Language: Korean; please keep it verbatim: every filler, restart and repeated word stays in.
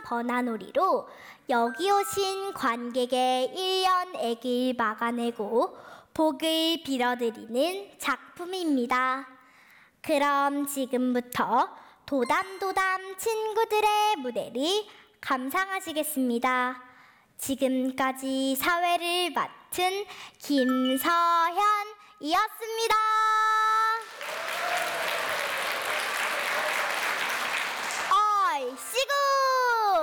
번화놀이로 여기 오신 관객의 일 년 애길 막아내고 복을 빌어드리는 작품입니다. 그럼 지금부터 도담도담 친구들의 무대를 감상하시겠습니다. 지금까지 사회를 맡은 김서현이었습니다.